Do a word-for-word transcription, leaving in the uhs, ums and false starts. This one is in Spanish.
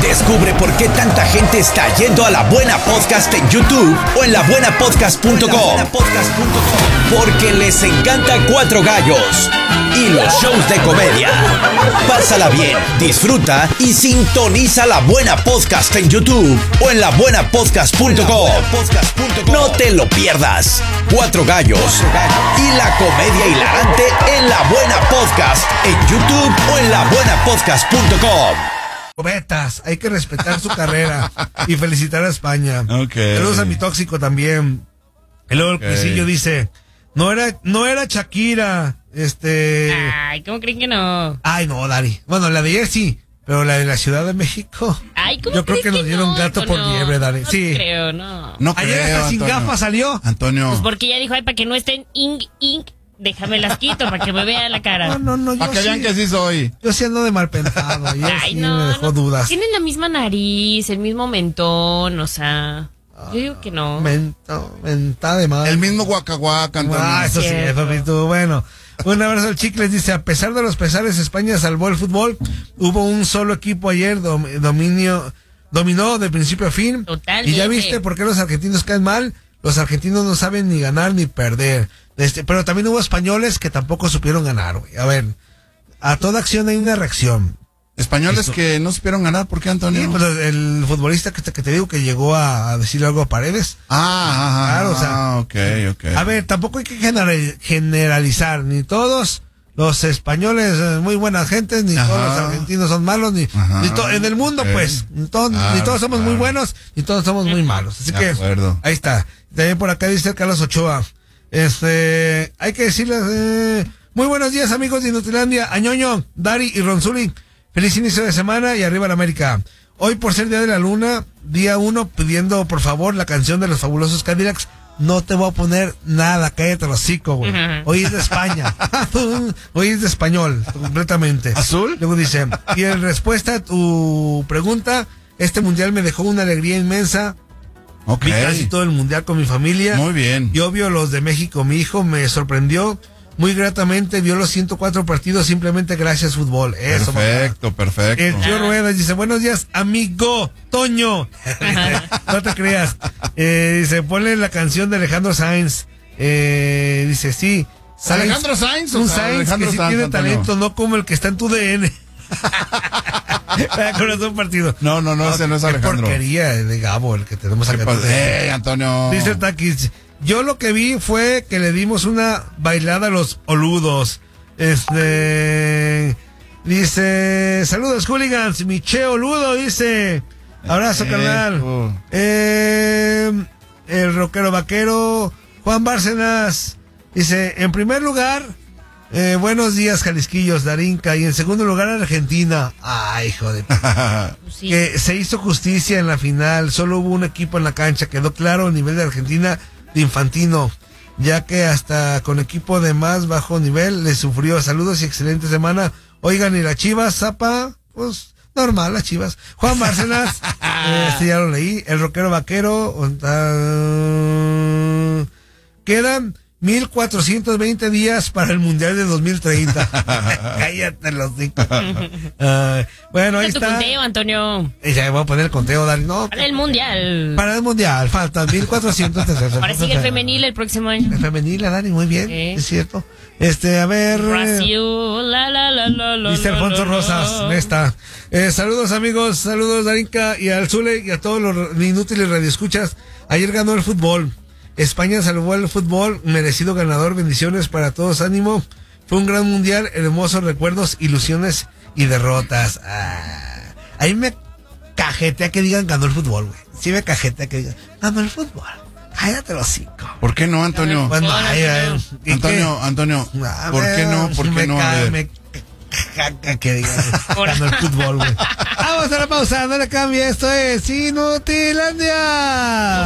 Descubre por qué tanta gente está yendo a La Buena Podcast en YouTube o en la buena podcast punto com. Porque les encanta Cuatro Gallos y los shows de comedia. Pásala bien, disfruta y sintoniza La Buena Podcast en YouTube o en la buena podcast punto com. No te lo pierdas. Cuatro Gallos y la comedia hilarante en La Buena Podcast en YouTube o en la buena podcast punto com. Cometas, hay que respetar su carrera y felicitar a España. Okay. Saludos a mi tóxico también. Y luego el Cuisillo dice, no era, no era Shakira, este... Ay, ¿cómo creen que no? Ay, no, Dari. Bueno, la de ayer sí, pero la de la Ciudad de México. Ay, ¿cómo yo creo crees que nos que dieron no, gato por no, liebre, Dari. No Sí. creo, no. No Ayer creo, hasta sin Antonio. gafas salió. Antonio. Pues porque ella dijo, ay, para que no estén ink, ink, déjame las quito, para que me vea la cara. No, no, no, yo Para que sí, vean que sí soy. yo sí ando de mal pensado. Ayer Ay, sí no, me dejó no. dudas. Tienen la misma nariz, el mismo mentón, o sea... Yo digo que no. Mento, mentada de madre. El mismo guacahuaca, Antonio. Ah, eso sí, Cierto. papito. Bueno, un abrazo al Chicles. Dice, a pesar de los pesares, España salvó el fútbol. Hubo un solo equipo ayer, dom- dominio, dominó de principio a fin. Totalmente. Y ya viste por qué los argentinos caen mal. Los argentinos no saben ni ganar ni perder. Este, pero también hubo españoles que tampoco supieron ganar, güey. A ver, a toda acción hay una reacción. Españoles Esto- que no supieron ganar, ¿por qué, Antonio? Sí, pues, el futbolista que te, que te digo que llegó a, a decirle algo a Paredes. Ah, ajá, Claro, o sea, ah, ok, ok. A ver, tampoco hay que general- generalizar, ni todos los españoles eh, muy buenas gentes, ni Ajá. todos los argentinos son malos, ni, Ajá. ni to- en el mundo Ok. pues, ni, to- Claro, ni todos somos muy claro. buenos, ni todos somos muy malos. Así De que, acuerdo. ahí está. También por acá dice Carlos Ochoa, este, hay que decirles, eh, muy buenos días amigos de Inutilandia, Añoño, Dari y Ronzuli, feliz inicio de semana y arriba la América. Hoy por ser Día de la Luna, día uno, pidiendo por favor la canción de los fabulosos Cadillacs. No te voy a poner nada, cállate los hocico, güey. Hoy es de España. Hoy es de español, completamente. ¿Azul? Luego dice, y en respuesta a tu pregunta, este mundial me dejó una alegría inmensa. Ok. Vi casi todo el mundial con mi familia. Muy bien. Y obvio los de México, mi hijo me sorprendió muy gratamente, vio los ciento cuatro partidos simplemente gracias fútbol. Eso, Perfecto, papá. perfecto. El tío Ruedas dice, buenos días, amigo Toño. No te creas. Eh, dice, ponle la canción de Alejandro Sainz. Eh, dice, sí. Sainz, ¿Alejandro Sainz o un sea, Sainz Alejandro que sí Sanz, tiene Antonio? talento, no como el que está en tu D N. Corazón partido. No, no, no, ese no es Qué Alejandro. porquería de Gabo el que tenemos ¿Qué acá. pasa? ¡Ey, Antonio! Dice Takis, yo lo que vi fue que le dimos una bailada a los oludos. Este dice, saludos hooligans, mi che oludo, dice. Abrazo, Eh, carnal. uh. Eh, el rockero vaquero, Juan Bárcenas, dice, en primer lugar, eh, buenos días, Jalisquillos, Darinka, y en segundo lugar, Argentina. Ay, hijo de... Sí. que se hizo justicia en la final, solo hubo un equipo en la cancha, quedó claro el nivel de Argentina de Infantino, ya que hasta con equipo de más bajo nivel le sufrió. Saludos y excelente semana. Oigan, y las Chivas, Zapa, pues normal, las Chivas. Juan Bárcenas, eh, este ya lo leí, el rockero vaquero, uh, quedan mil cuatrocientos veinte días para el Mundial de dos mil treinta. Cállate los cinco. Uh, bueno, ahí Tu está. conteo, Antonio. Y ya voy a poner el conteo, Dani. No, Para el mundial. para el mundial, faltan mil cuatrocientos. Ahora sigue el femenil el próximo año. El femenil, Dani, muy bien, Sí. es cierto. Este, a ver. Brasil, la la la la la. Dice la, Alfonso la, la. Rosas, nesta. Eh, saludos amigos, saludos Darinka y al Zule y a todos los inútiles radioescuchas. Ayer ganó el fútbol. España salvó el fútbol, merecido ganador, bendiciones para todos, ánimo. Fue un gran mundial, hermosos recuerdos, ilusiones y derrotas. Ah, ahí me cajetea que digan ganó el fútbol, güey. Sí me cajetea que digan ganó el fútbol. Cállate los cinco. ¿Por qué no, Antonio? Bueno, Hola, ay, ay, Antonio. ¿y Antonio, Antonio, qué? A ¿por qué ver, no? ¿Por qué me no? A ca- ver. me caga que digan ganó el fútbol, güey. Vamos a la pausa, no le cambie, esto es Inutilandia.